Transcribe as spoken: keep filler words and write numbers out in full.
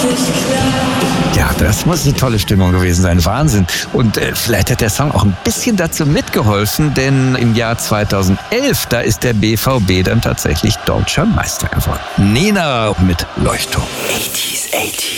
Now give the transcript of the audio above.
Ja, das muss eine tolle Stimmung gewesen sein. Wahnsinn. Und äh, vielleicht hat der Song auch ein bisschen dazu mitgeholfen, denn im Jahr zweitausendelf, da ist der B V B dann tatsächlich deutscher Meister geworden. Nena mit Leuchtturm. achtziger, achtziger